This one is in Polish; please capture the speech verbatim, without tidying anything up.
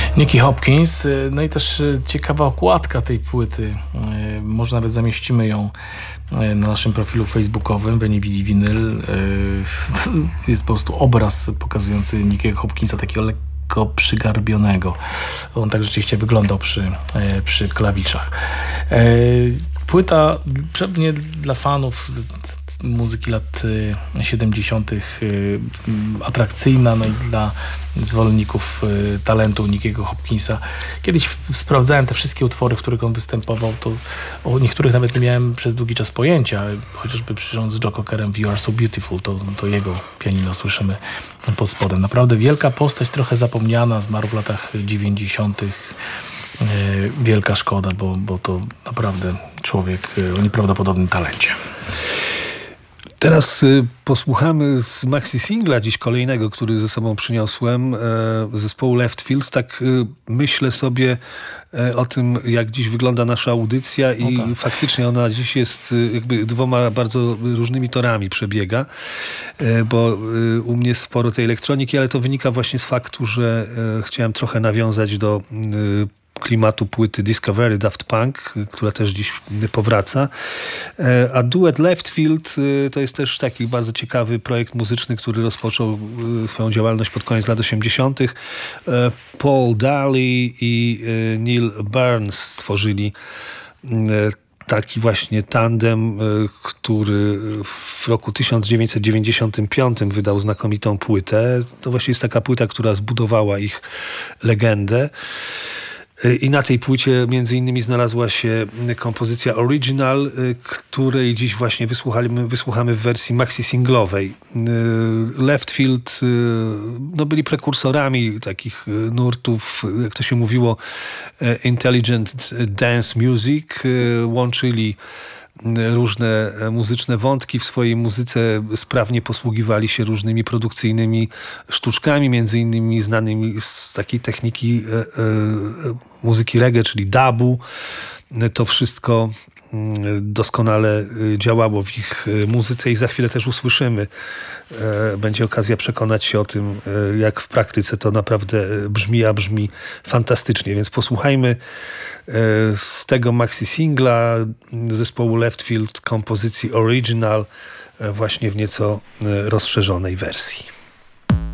Nicky Hopkins, no i też ciekawa okładka tej płyty. Może nawet zamieścimy ją na naszym profilu facebookowym Venivili Vinyl. Jest po prostu obraz pokazujący Nickiego Hopkinsa, takiego lekko przygarbionego. On tak rzeczywiście wyglądał przy, przy klawiszach. Płyta pewnie dla fanów muzyki lat siedemdziesiątych atrakcyjna, no i dla zwolenników talentu Nickiego Hopkinsa. Kiedyś sprawdzałem te wszystkie utwory, w których on występował, to o niektórych nawet nie miałem przez długi czas pojęcia, chociażby przyjrząc z Joe Cockerem w You Are So Beautiful, to, to jego pianino słyszymy pod spodem. Naprawdę wielka postać, trochę zapomniana, zmarł w latach dziewięćdziesiątych. Wielka szkoda, bo, bo to naprawdę człowiek o nieprawdopodobnym talencie. Teraz y, posłuchamy z maxi singla dziś kolejnego, który ze sobą przyniosłem, e, zespołu Leftfield. Tak y, myślę sobie e, o tym, jak dziś wygląda nasza audycja i no tak. Faktycznie ona dziś jest y, jakby dwoma bardzo różnymi torami przebiega, e, bo y, u mnie sporo tej elektroniki, ale to wynika właśnie z faktu, że e, chciałem trochę nawiązać do y, klimatu płyty Discovery Daft Punk, która też dziś powraca. A duet Leftfield to jest też taki bardzo ciekawy projekt muzyczny, który rozpoczął swoją działalność pod koniec lat osiemdziesiątych. Paul Daly i Neil Burns stworzyli taki właśnie tandem, który w roku tysiąc dziewięćset dziewięćdziesiątym piątym wydał znakomitą płytę. To właśnie jest taka płyta, która zbudowała ich legendę. I na tej płycie między innymi znalazła się kompozycja Original, której dziś właśnie wysłuchamy, wysłuchamy w wersji maxi-singlowej. Leftfield no, byli prekursorami takich nurtów, jak to się mówiło, intelligent dance music. Łączyli różne muzyczne wątki w swojej muzyce, sprawnie posługiwali się różnymi produkcyjnymi sztuczkami, między innymi znanymi z takiej techniki e, e, muzyki reggae, czyli dubu. To wszystko doskonale działało w ich muzyce i za chwilę też usłyszymy. Będzie okazja przekonać się o tym, jak w praktyce to naprawdę brzmi, a brzmi fantastycznie. Więc posłuchajmy z tego maxi singla zespołu Leftfield kompozycji Original właśnie w nieco rozszerzonej wersji.